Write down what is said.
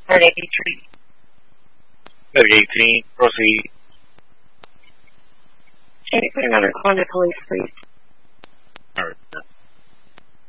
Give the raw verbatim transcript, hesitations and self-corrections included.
Part eighty-three. Maybe eighteen. Proceed. Okay, put another call to police, please.